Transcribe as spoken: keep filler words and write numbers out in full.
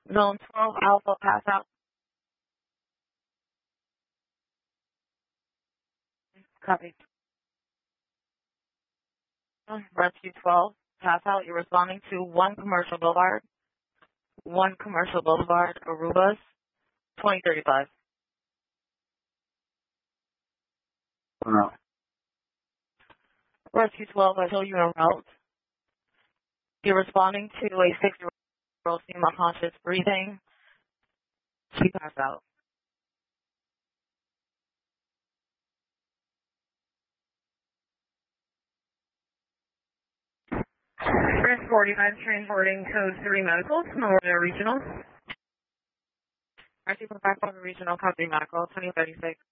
Zone twelve, Alpha, pass out. Copy. Rescue twelve, pass out. You're responding to one Commercial Boulevard, one Commercial Boulevard, Arubas, twenty thirty-five. No. Rescue twelve, I show you en route. You're responding to a six-year-old female conscious breathing. She passed out. Risk forty-five, transporting code three medical, Memorial Regional. Rescue from five Regional, copy medical, twenty thirty-six.